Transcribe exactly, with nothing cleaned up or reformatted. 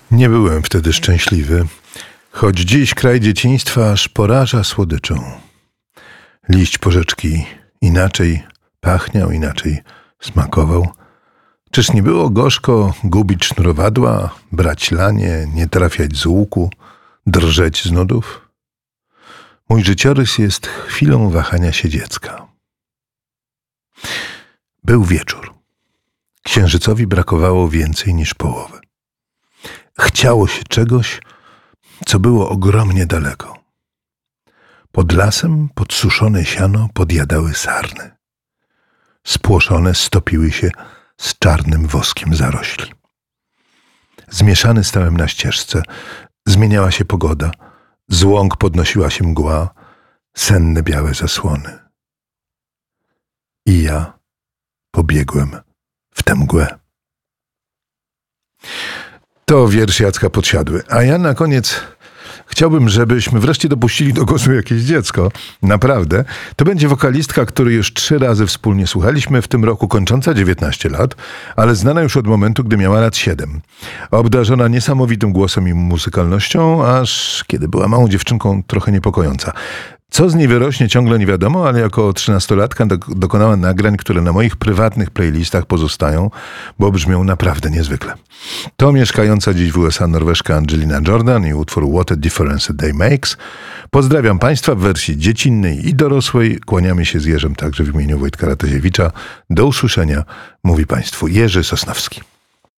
Nie byłem wtedy szczęśliwy, choć dziś kraj dzieciństwa aż poraża słodyczą. Liść porzeczki inaczej pachniał, inaczej smakował. Czyż nie było gorzko gubić sznurowadła, brać lanie, nie trafiać z łuku, drżeć z nudów? Mój życiorys jest chwilą wahania się dziecka. Był wieczór. Księżycowi brakowało więcej niż połowy. Chciało się czegoś, co było ogromnie daleko. Pod lasem podsuszone siano podjadały sarny. Spłoszone stopiły się z czarnym woskiem zarośli. Zmieszany stałem na ścieżce. Zmieniała się pogoda. Z łąk podnosiła się mgła, senne białe zasłony. I ja pobiegłem w tę mgłę. To wiersz Jacka Podsiadły. A ja na koniec chciałbym, żebyśmy wreszcie dopuścili do głosu jakieś dziecko. Naprawdę. To będzie wokalistka, której już trzy razy wspólnie słuchaliśmy, w tym roku kończąca dziewiętnaście lat, ale znana już od momentu, gdy miała lat siedem. Obdarzona niesamowitym głosem i muzykalnością, aż kiedy była małą dziewczynką trochę niepokojąca. Co z niej wyrośnie, ciągle nie wiadomo, ale jako trzynastolatka dokonała nagrań, które na moich prywatnych playlistach pozostają, bo brzmią naprawdę niezwykle. To mieszkająca dziś w U S A Norweżka Angelina Jordan i utwór What a Difference a Day Makes. Pozdrawiam Państwa w wersji dziecinnej i dorosłej. Kłaniamy się z Jerzem także w imieniu Wojtka Rataziewicza. Do usłyszenia, mówi Państwu Jerzy Sosnowski.